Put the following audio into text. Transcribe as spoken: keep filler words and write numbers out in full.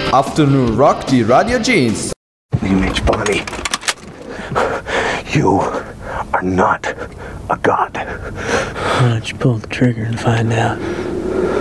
Afternoon Rock, die Radio Jeans. Image Bonnie, you are not a god. Why don't you pull the trigger and find out?